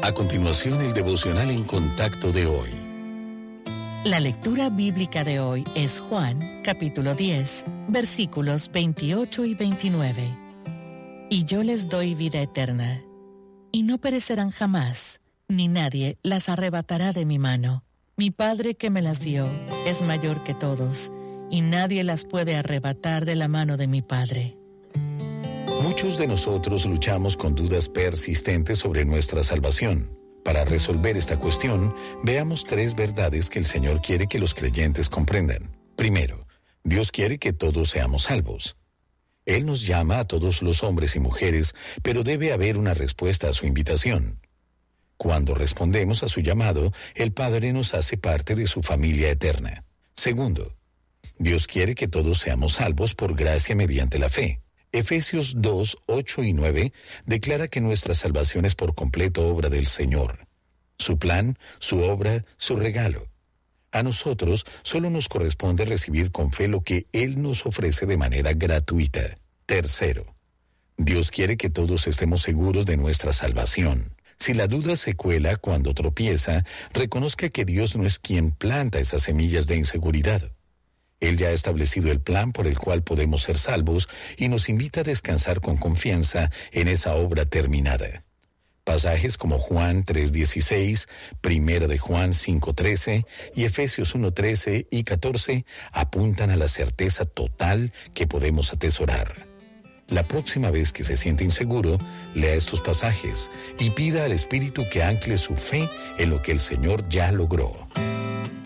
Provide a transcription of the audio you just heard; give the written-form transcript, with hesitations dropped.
A continuación, el devocional en contacto de hoy. La lectura bíblica de hoy es Juan, capítulo 10, versículos 28 y 29. Y yo les doy vida eterna, y no perecerán jamás, ni nadie las arrebatará de mi mano. Mi Padre que me las dio es mayor que todos, y nadie las puede arrebatar de la mano de mi Padre. Muchos de nosotros luchamos con dudas persistentes sobre nuestra salvación. Para resolver esta cuestión, veamos 3 verdades que el Señor quiere que los creyentes comprendan. Primero, Dios quiere que todos seamos salvos. Él nos llama a todos los hombres y mujeres, pero debe haber una respuesta a su invitación. Cuando respondemos a su llamado, el Padre nos hace parte de su familia eterna. Segundo, Dios quiere que todos seamos salvos por gracia mediante la fe. Efesios 2, 8 y 9 declara que nuestra salvación es por completo obra del Señor. Su plan, su obra, su regalo. A nosotros solo nos corresponde recibir con fe lo que Él nos ofrece de manera gratuita. Tercero, Dios quiere que todos estemos seguros de nuestra salvación. Si la duda se cuela cuando tropieza, reconozca que Dios no es quien planta esas semillas de inseguridad. Él ya ha establecido el plan por el cual podemos ser salvos y nos invita a descansar con confianza en esa obra terminada. Pasajes como Juan 3:16, Primera de Juan 5:13 y Efesios 1:13 y 14 apuntan a la certeza total que podemos atesorar. La próxima vez que se siente inseguro, lea estos pasajes y pida al Espíritu que ancle su fe en lo que el Señor ya logró.